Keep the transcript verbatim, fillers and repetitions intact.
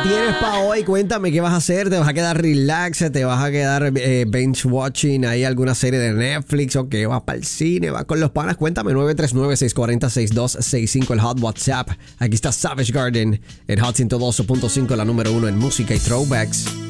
tienes para hoy? Cuéntame qué vas a hacer. ¿Te vas a quedar relax? ¿Te vas a quedar eh, bench watching ahí alguna serie de Netflix? ¿O qué? ¿Vas para el cine? ¿Vas con los panas? Cuéntame. Nueve tres nueve, seis cuatro cero, seis dos seis cinco, el hot WhatsApp. Aquí está Savage Garden, el Hot ciento dos punto cinco, la número uno en música y throwbacks.